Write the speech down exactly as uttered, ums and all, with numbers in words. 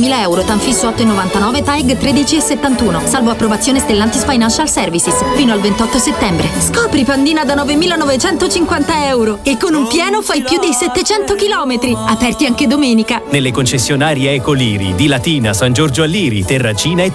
cinquemila euro, Tanfisso otto virgola novantanove, T A E G tredici virgola settantuno. Salvo approvazione Stellantis Financial Services. Fino al ventotto settembre. Scopri Pandina da novemilanovecentocinquanta euro. E con un pieno fai più di settecento chilometri. Aperti anche domenica. Nelle concessionarie Ecoliri di Latina, San Giorgio Alliri, Terracina e